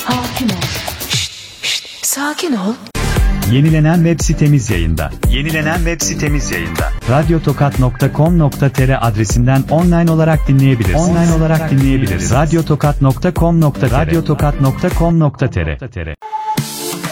Sakin ol. Sakin ol. Yenilenen web sitemiz yayında. Radyotokat.com.tr adresinden online olarak dinleyebilirsiniz. Radyotokat.com.tr